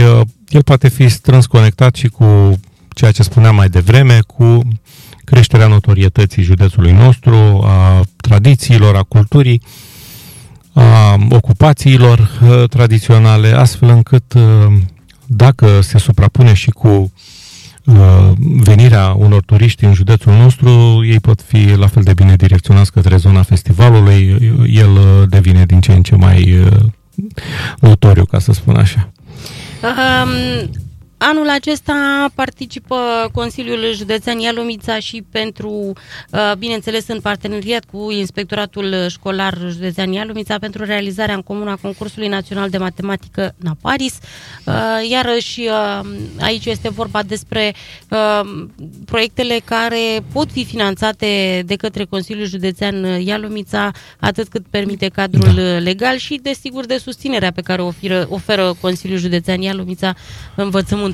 el poate fi strâns conectat și cu ceea ce spuneam mai devreme, cu creșterea notorietății județului nostru, a tradițiilor, a culturii, a ocupațiilor tradiționale, astfel încât dacă se suprapune și cu venirea unor turiști în județul nostru, ei pot fi la fel de bine direcționați către zona festivalului, el devine din ce în ce mai notoriu, ca să spun așa. Anul acesta participă Consiliul Județean Ialomița și pentru, bineînțeles, în parteneriat cu Inspectoratul Școlar Județean Ialomița pentru realizarea în comun a Concursului Național de Matematică NAPARIS. Iarăși, aici este vorba despre proiectele care pot fi finanțate de către Consiliul Județean Ialomița, atât cât permite cadrul legal și, desigur, de susținerea pe care o oferă Consiliul Județean Ialomița învățământului.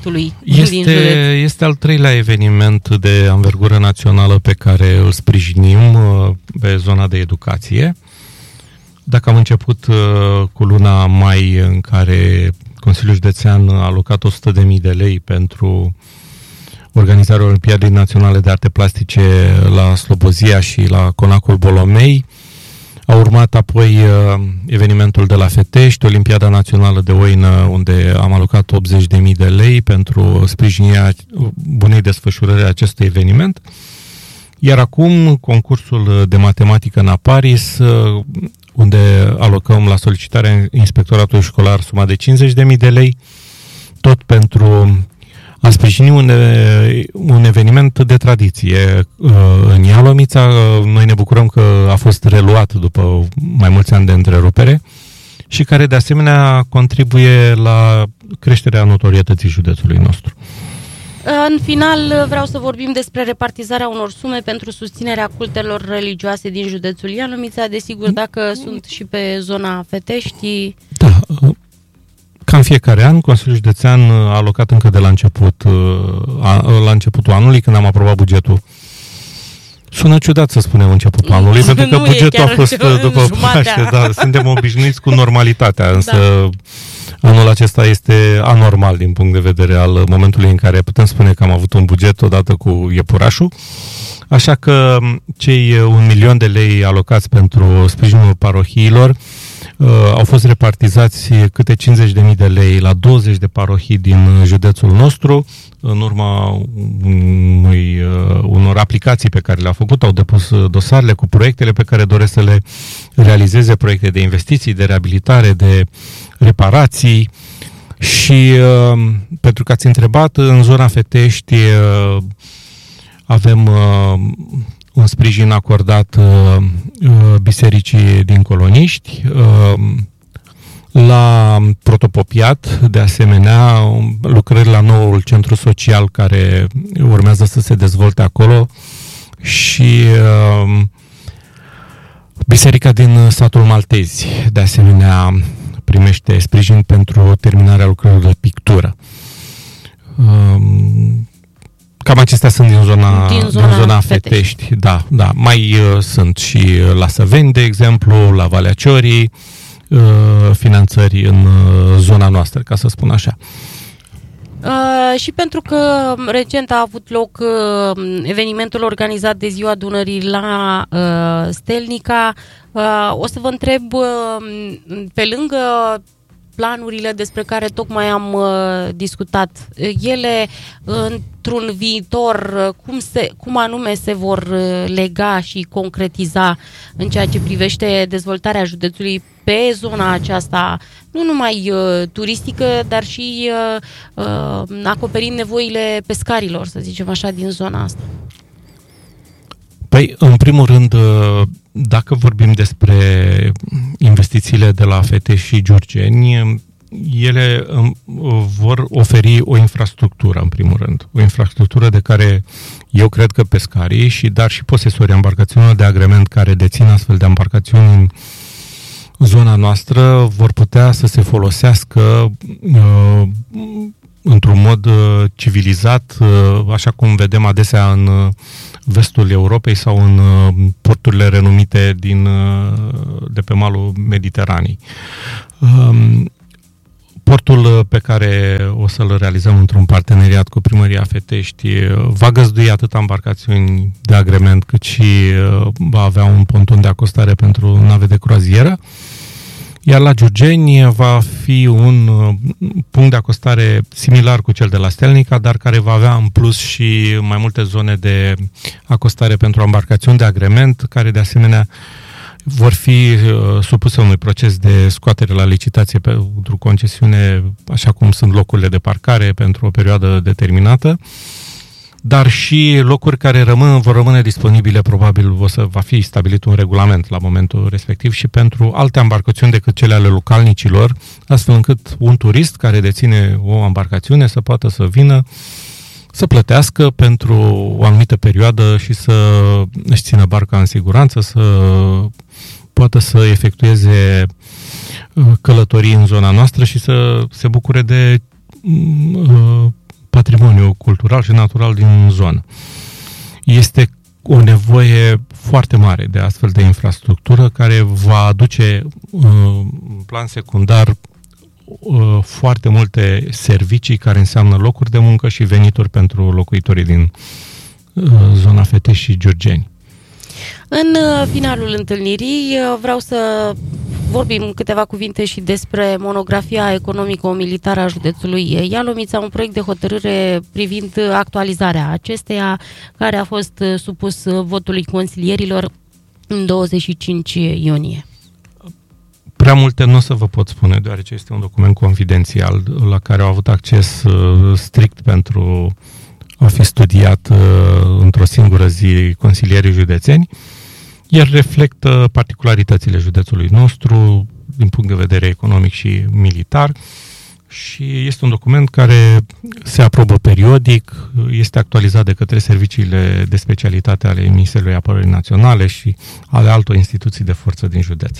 Este al treilea eveniment de anvergură națională pe care îl sprijinim pe zona de educație. Dacă am început cu luna mai, în care Consiliul Județean a alocat 100.000 de lei pentru organizarea Olimpiadei Naționale de Arte Plastice la Slobozia și la Conacul Bolomei, a urmat apoi evenimentul de la Fetești, Olimpiada Națională de Oină, unde am alocat 80.000 de lei pentru sprijinirea bunei desfășurări a acestui eveniment. Iar acum, concursul de matematică NAPARIS, unde alocăm la solicitarea Inspectoratului Școlar suma de 50.000 de lei, tot pentru a sprijini un eveniment de tradiție în Ialomița. Noi ne bucurăm că a fost reluat după mai mulți ani de întrerupere și care de asemenea contribuie la creșterea notorietății județului nostru. În final, vreau să vorbim despre repartizarea unor sume pentru susținerea cultelor religioase din județul Ialomița. Desigur, dacă sunt și pe zona Fetești. Da. Ca în fiecare an, Consiliul Județean a alocat încă de la începutul anului, când am aprobat bugetul. Sună ciudat să spunem începutul anului, pentru că bugetul a fost după Paște, da, suntem obișnuiți cu normalitatea, însă anul acesta este anormal din punct de vedere al momentului în care putem spune că am avut un buget odată cu iepurașul. Așa că cei 1.000.000 de lei alocați pentru sprijinul parohiilor au fost repartizați câte 50.000 de lei la 20 de parohii din județul nostru. În urma unor aplicații pe care le-au făcut, au depus dosarele cu proiectele pe care doresc să le realizeze, proiecte de investiții, de reabilitare, de reparații. Și pentru că ați întrebat, în zona Fetești avem un sprijin acordat bisericii din Coloniști, la Protopopiat, de asemenea, lucrări la noul centru social care urmează să se dezvolte acolo și biserica din satul Maltezi, de asemenea, primește sprijin pentru terminarea lucrărilor de pictură. Cam acestea sunt din zona Fetești. Da. Mai sunt și la Săveni, de exemplu, la Valea Ciorii, finanțări în zona noastră, ca să spun așa. Și pentru că recent a avut loc evenimentul organizat de Ziua Dunării la Stelnica, o să vă întreb, pe lângă planurile despre care tocmai am discutat, ele într-un viitor, cum anume se vor lega și concretiza în ceea ce privește dezvoltarea județului pe zona aceasta, nu numai turistică, dar și acoperind nevoile pescarilor, să zicem așa, din zona asta? Păi, în primul rând, dacă vorbim despre investițiile de la Fetești și Giurgeni, ele vor oferi o infrastructură, în primul rând. O infrastructură de care eu cred că pescarii, dar și posesorii embarcațiunilor de agrement care dețin astfel de embarcațiuni în zona noastră vor putea să se folosească într-un mod civilizat, așa cum vedem adesea în vestul Europei sau în porturile renumite de pe malul Mediteranei. Sportul pe care o să-l realizăm într-un parteneriat cu Primăria Fetești va găzdui atât embarcațiuni de agrement, cât și va avea un ponton de acostare pentru nave de croazieră. Iar la Giurgeni va fi un punct de acostare similar cu cel de la Stelnica, dar care va avea în plus și mai multe zone de acostare pentru embarcațiuni de agrement, care de asemenea vor fi supuse unui proces de scoatere la licitație pentru concesiune, așa cum sunt locurile de parcare pentru o perioadă determinată, dar și locuri care vor rămâne disponibile, probabil va fi stabilit un regulament la momentul respectiv și pentru alte embarcațiuni decât cele ale localnicilor, astfel încât un turist care deține o embarcațiune să poată să vină, să plătească pentru o anumită perioadă și să își țină barca în siguranță, să poată să efectueze călătorii în zona noastră și să se bucure de patrimoniu cultural și natural din zonă. Este o nevoie foarte mare de astfel de infrastructură care va aduce în plan secundar foarte multe servicii care înseamnă locuri de muncă și venituri pentru locuitorii din zona Fetești și Giurgeni. În finalul întâlnirii vreau să vorbim câteva cuvinte și despre monografia economico-militară a județului Ialomița, un proiect de hotărâre privind actualizarea acesteia, care a fost supus votului consilierilor în 25 iunie. Prea multe nu o să vă pot spune, deoarece este un document confidențial la care au avut acces strict pentru a fi studiat într-o singură zi consilierii județeni. El reflectă particularitățile județului nostru din punct de vedere economic și militar și este un document care se aprobă periodic, este actualizat de către serviciile de specialitate ale Ministerului Apărării Naționale și ale altor instituții de forță din județ.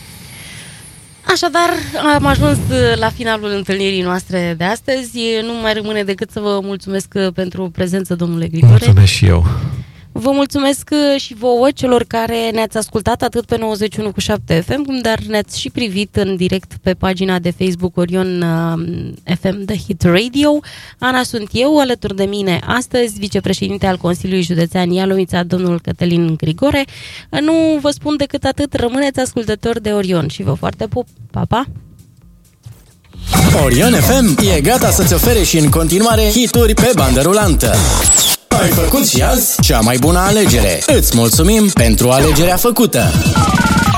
Așadar, am ajuns la finalul întâlnirii noastre de astăzi. Nu mai rămâne decât să vă mulțumesc pentru prezență, domnule Grigore. Mulțumesc și eu. Vă mulțumesc și vouă, celor care ne-ați ascultat atât pe 91.7 FM, dar ne-ați și privit în direct pe pagina de Facebook Orion FM The Hit Radio. Ana sunt eu, alături de mine astăzi, vicepreședinte al Consiliului Județean Ialomița, domnul Cătălin Grigore. Nu vă spun decât atât, rămâneți ascultători de Orion și vă foarte pup. Pa, pa! Orion FM e gata să-ți ofere și în continuare hituri pe bandă rulantă. Ai făcut și azi cea mai bună alegere. Îți mulțumim pentru alegerea făcută.